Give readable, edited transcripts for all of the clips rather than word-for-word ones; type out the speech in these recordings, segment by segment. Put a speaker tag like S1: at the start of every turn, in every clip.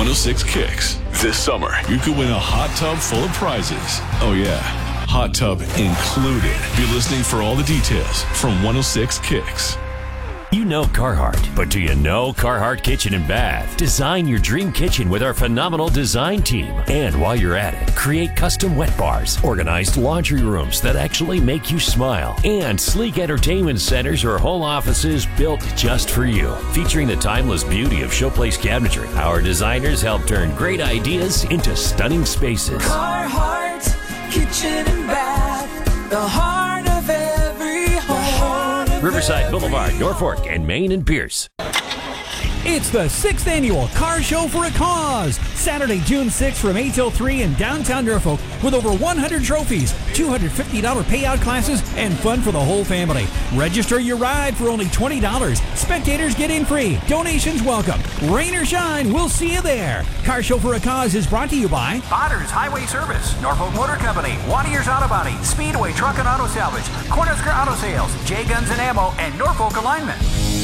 S1: 106 Kicks. This summer, you could win a hot tub full of prizes. Oh yeah, hot tub included. Be listening for all the details from 106 Kicks.
S2: You know Carhartt, but do you know Carhartt Kitchen and Bath? Design your dream kitchen with our phenomenal design team. And while you're at it, create custom wet bars, organized laundry rooms that actually make you smile, and sleek entertainment centers or whole offices built just for you. Featuring the timeless beauty of Showplace cabinetry, our designers help turn great ideas into stunning spaces.
S3: Carhartt Kitchen and Bath, the heart of every home.
S2: Riverside Boulevard, Norfolk, and Main and Pierce.
S4: It's the 6th annual Car Show for a Cause. Saturday, June 6th from 8 till 3 in downtown Norfolk with over 100 trophies, $250 payout classes, and fun for the whole family. Register your ride for only $20. Spectators get in free. Donations welcome. Rain or shine, we'll see you there. Car Show for a Cause is brought to you by
S5: Otters Highway Service, Norfolk Motor Company, Wanier's Auto Body, Speedway Truck and Auto Salvage, Cornhusker Auto Sales, J Guns and Ammo, and Norfolk Alignment.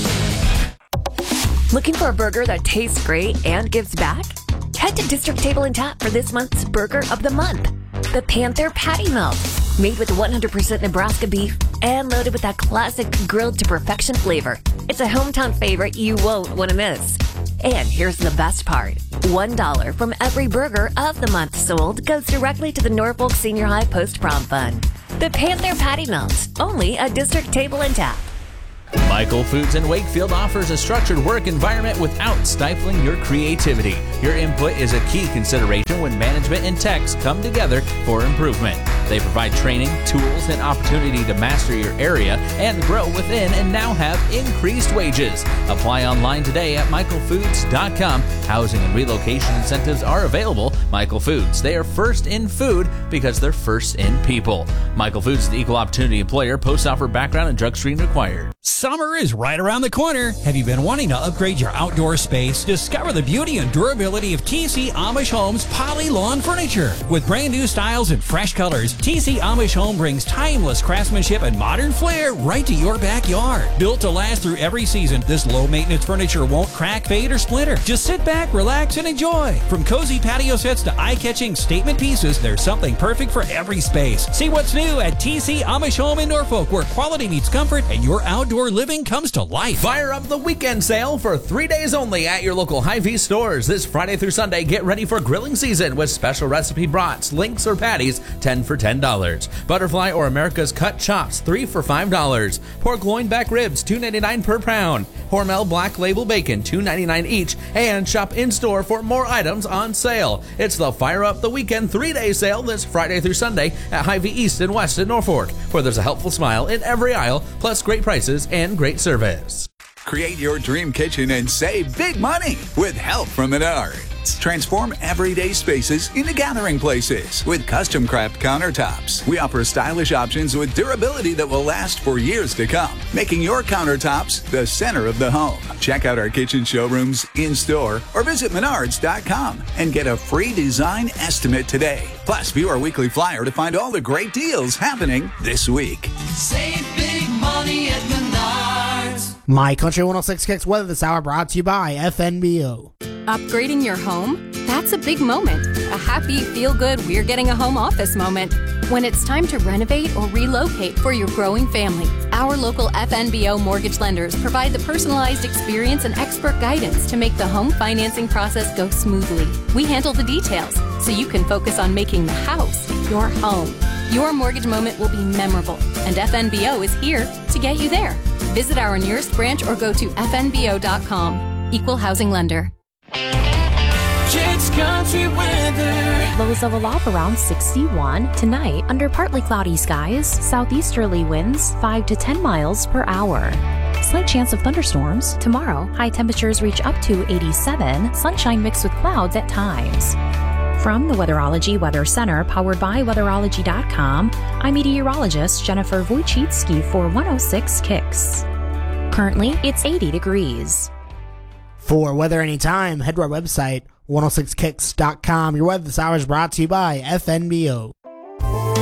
S6: Looking for a burger that tastes great and gives back? Head to District Table and Tap for this month's Burger of the Month, the Panther Patty Melt. Made with 100% Nebraska beef and loaded with that classic grilled to perfection flavor. It's a hometown favorite you won't want to miss. And here's the best part. $1 from every Burger of the Month sold goes directly to the Norfolk Senior High Post-Prom Fund. The Panther Patty Melt, only at District Table and Tap.
S7: Michael Foods in Wakefield offers a structured work environment without stifling your creativity. Your input is a key consideration when management and techs come together for improvement. They provide training, tools, and opportunity to master your area and grow within, and now have increased wages. Apply online today at michaelfoods.com. Housing and relocation incentives are available. Michael Foods, they are first in food because they're first in people. Michael Foods is the equal opportunity employer. Post-offer background and drug screen required.
S4: Summer is right around the corner. Have you been wanting to upgrade your outdoor space? Discover the beauty and durability of TC Amish Homes Poly Lawn Furniture. With brand new styles and fresh colors, TC Amish Home brings timeless craftsmanship and modern flair right to your backyard. Built to last through every season, this low-maintenance furniture won't crack, fade, or splinter. Just sit back, relax, and enjoy. From cozy patio sets to eye-catching statement pieces, there's something perfect for every space. See what's new at TC Amish Home in Norfolk, where quality meets comfort and your outdoor living comes to life.
S7: Fire up the weekend sale for 3 days only at your local Hy-Vee stores. This Friday through Sunday, get ready for grilling season with special recipe brats, links, or patties, 10 for $10. Butterfly or America's Cut Chops, 3 for $5. Pork loin back ribs, $2.99 per pound. Hormel Black Label Bacon, $2.99 each. And shop in-store for more items on sale. It's the Fire Up the Weekend 3-day sale this Friday through Sunday at Hy-Vee East and West in Norfolk, where there's a helpful smile in every aisle, plus great prices and great service.
S8: Create your dream kitchen and save big money with help from Menards. Transform everyday spaces into gathering places with custom craft countertops. We offer stylish options with durability that will last for years to come, making your countertops the center of the home. Check out our kitchen showrooms in-store or visit Menards.com and get a free design estimate today. Plus, view our weekly flyer to find all the great deals happening this week.
S3: Save big money at Menards.
S9: My Country 106 Kicks weather this hour brought to you by FNBO.
S10: Upgrading your home? That's a big moment. A happy, feel-good, we're getting a home office moment. When it's time to renovate or relocate for your growing family, our local FNBO mortgage lenders provide the personalized experience and expert guidance to make the home financing process go smoothly. We handle the details so you can focus on making the house your home. Your mortgage moment will be memorable, and FNBO is here to get you there. Visit our nearest branch or go to fnbo.com. Equal housing lender.
S3: Kids Country weather.
S11: Lows level off around 61. Tonight, under partly cloudy skies, southeasterly winds 5 to 10 miles per hour. Slight chance of thunderstorms. Tomorrow, high temperatures reach up to 87, sunshine mixed with clouds at times. From the Weatherology Weather Center, powered by weatherology.com, I'm meteorologist Jennifer Wojcicki for 106 Kicks. Currently, it's 80 degrees.
S9: For weather anytime, head to our website, 106kicks.com. Your weather this hour is brought to you by FNBO.